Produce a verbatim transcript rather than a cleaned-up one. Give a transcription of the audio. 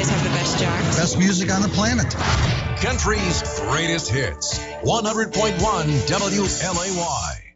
guys have the best jacks. Best music on the planet. Country's greatest hits. one hundred point one W L A Y.